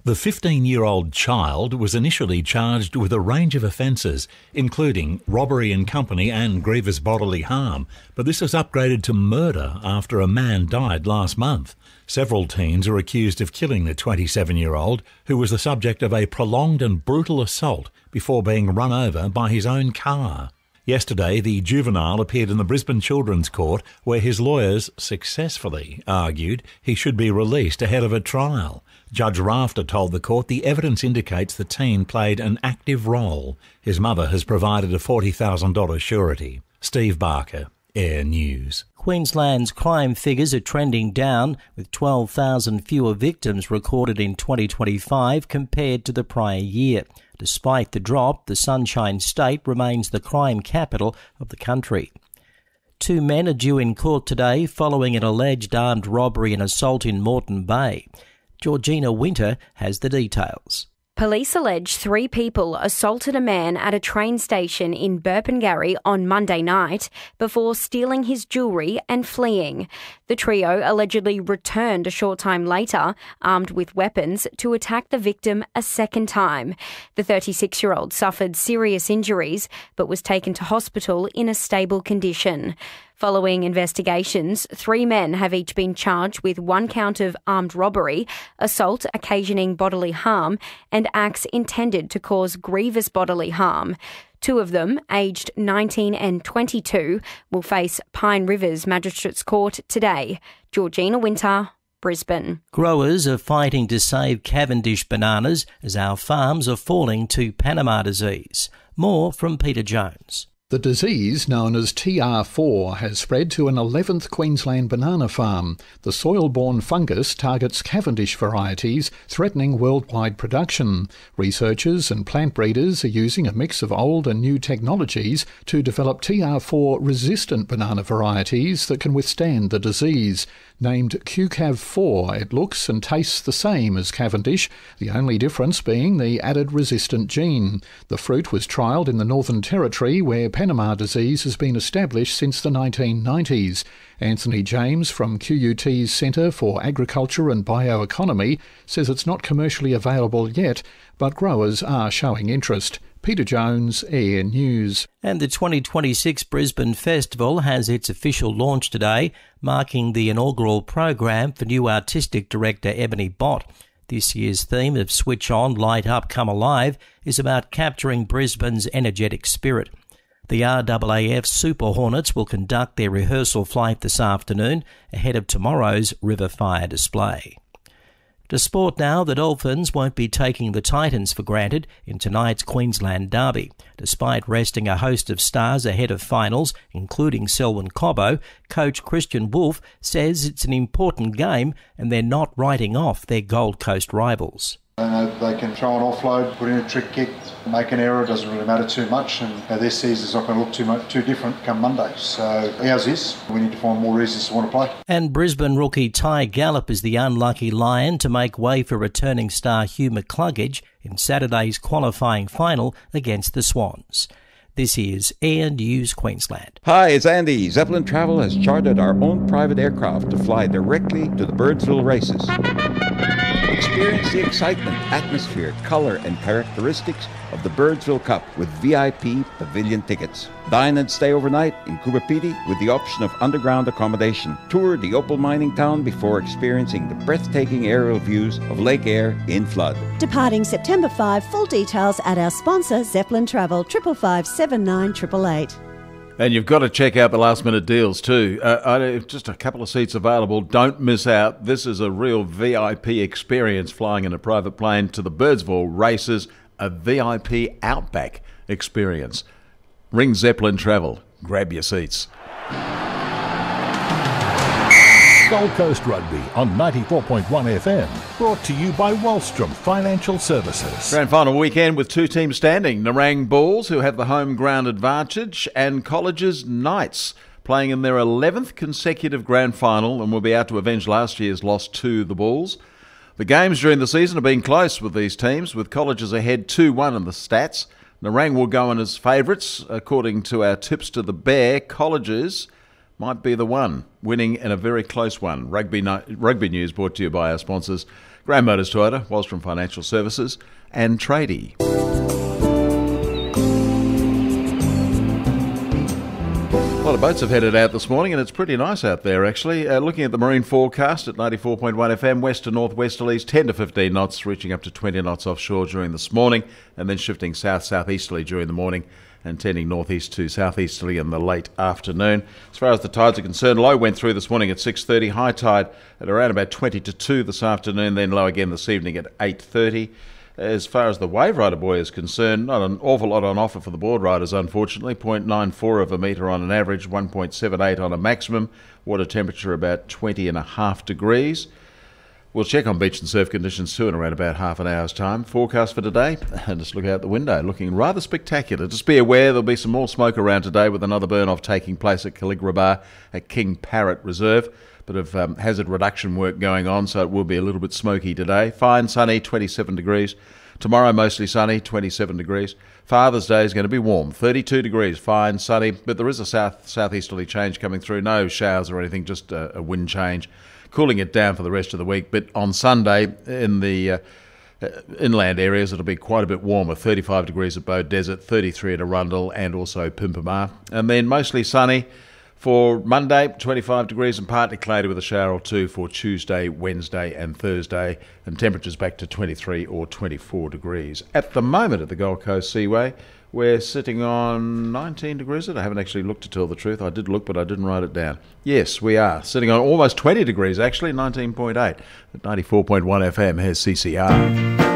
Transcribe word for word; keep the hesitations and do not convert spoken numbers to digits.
The fifteen-year-old child was initially charged with a range of offences, including robbery in company and grievous bodily harm, but this was upgraded to murder after a man died last month. Several teens are accused of killing the twenty-seven-year-old, who was the subject of a prolonged and brutal assault before being run over by his own car. Yesterday, the juvenile appeared in the Brisbane Children's Court, where his lawyers successfully argued he should be released ahead of a trial. Judge Rafter told the court the evidence indicates the teen played an active role. His mother has provided a forty thousand dollars surety. Steve Barker, Air News. Queensland's crime figures are trending down, with twelve thousand fewer victims recorded in twenty twenty-five compared to the prior year. Despite the drop, the Sunshine State remains the crime capital of the country. Two men are due in court today following an alleged armed robbery and assault in Moreton Bay. Georgina Winter has the details. Police allege three people assaulted a man at a train station in Burpengary on Monday night before stealing his jewellery and fleeing. The trio allegedly returned a short time later, armed with weapons, to attack the victim a second time. The thirty-six-year-old suffered serious injuries but was taken to hospital in a stable condition. Following investigations, three men have each been charged with one count of armed robbery, assault occasioning bodily harm, and acts intended to cause grievous bodily harm. Two of them, aged nineteen and twenty-two, will face Pine Rivers Magistrates Court today. Georgina Winter, Brisbane. Growers are fighting to save Cavendish bananas as our farms are falling to Panama disease. More from Peter Jones. The disease, known as T R four, has spread to an eleventh Queensland banana farm. The soil-borne fungus targets Cavendish varieties, threatening worldwide production. Researchers and plant breeders are using a mix of old and new technologies to develop T R four-resistant banana varieties that can withstand the disease. Named Q C A V four, it looks and tastes the same as Cavendish, the only difference being the added resistant gene. The fruit was trialled in the Northern Territory, where Panama disease has been established since the nineteen nineties. Anthony James from Q U T's Centre for Agriculture and Bioeconomy says it's not commercially available yet, but growers are showing interest. Peter Jones, Air News. And the twenty twenty-six Brisbane Festival has its official launch today, marking the inaugural program for new artistic director Ebony Bott. This year's theme of Switch On, Light Up, Come Alive is about capturing Brisbane's energetic spirit. The R A A F Super Hornets will conduct their rehearsal flight this afternoon ahead of tomorrow's River Fire display. To sport now, the Dolphins won't be taking the Titans for granted in tonight's Queensland derby. Despite resting a host of stars ahead of finals, including Selwyn Cobbo, coach Christian Wolf says it's an important game and they're not writing off their Gold Coast rivals. They know they can throw an offload, put in a trick kick, make an error, it doesn't really matter too much, and their season's not going to look too much too different come Monday. So ours is. We need to find more reasons to want to play. And Brisbane rookie Ty Gallop is the unlucky Lion to make way for returning star Hugh McCluggage in Saturday's qualifying final against the Swans. This is Air News Queensland. Hi, it's Andy. Zeppelin Travel has chartered our own private aircraft to fly directly to the Birdsville races. Experience the excitement, atmosphere, colour and characteristics of the Birdsville Cup with V I P pavilion tickets. Dine and stay overnight in Coober Pedy with the option of underground accommodation. Tour the opal mining town before experiencing the breathtaking aerial views of Lake Eyre in flood. Departing September fifth, full details at our sponsor Zeppelin Travel, triple five seven nine eight eight eight. And you've got to check out the last minute deals too. Uh, I, just a couple of seats available. Don't miss out. This is a real V I P experience flying in a private plane to the Birdsville races, a V I P Outback experience. Ring Zeppelin Travel. Grab your seats. Gold Coast Rugby on ninety-four point one F M. Brought to you by Wallstrom Financial Services. Grand final weekend with two teams standing. Nerang Bulls, who have the home ground advantage, and College's Knights, playing in their eleventh consecutive grand final and will be out to avenge last year's loss to the Bulls. The games during the season have been close with these teams, with Colleges ahead two one in the stats. Nerang will go in as favourites, according to our tips to the Bear. Colleges might be the one, winning in a very close one. Rugby, no- Rugby News brought to you by our sponsors, Graham Motors Toyota, Wallstrom Financial Services and Tradie. A lot of boats have headed out this morning, and it's pretty nice out there, actually. Uh, looking at the marine forecast at ninety-four point one F M, west to northwesterlies, ten to fifteen knots, reaching up to twenty knots offshore during this morning, and then shifting south-southeasterly during the morning and tending northeast to southeasterly in the late afternoon. As far as the tides are concerned, low went through this morning at six thirty, high tide at around about twenty to two this afternoon, then low again this evening at eight thirty. As far as the Wave Rider buoy is concerned, not an awful lot on offer for the board riders, unfortunately. zero point nine four of a metre on an average, one point seven eight on a maximum. Water temperature about twenty and a half degrees. We'll check on beach and surf conditions too in around about half an hour's time. Forecast for today, and just look out the window, looking rather spectacular. Just be aware there'll be some more smoke around today with another burn-off taking place at Calligra Bar at King Parrot Reserve. Bit of um, hazard reduction work going on, so it will be a little bit smoky today. Fine, sunny, twenty-seven degrees. Tomorrow, mostly sunny, twenty-seven degrees. Father's Day is going to be warm, thirty-two degrees, fine, sunny, but there is a south southeasterly change coming through. No showers or anything, just a, a wind change, cooling it down for the rest of the week. But on Sunday, in the uh, inland areas, it'll be quite a bit warmer, thirty-five degrees at Bow Desert, thirty-three at Arundel and also Pimpamar. And then mostly sunny for Monday, twenty-five degrees and partly cloudy with a shower or two for Tuesday, Wednesday and Thursday, and temperatures back to twenty-three or twenty-four degrees. At the moment at the Gold Coast Seaway, we're sitting on nineteen degrees. I haven't actually looked to tell the truth. I did look, but I didn't write it down. Yes, we are sitting on almost twenty degrees, actually, nineteen point eight at ninety-four point one F M. Here's C C R.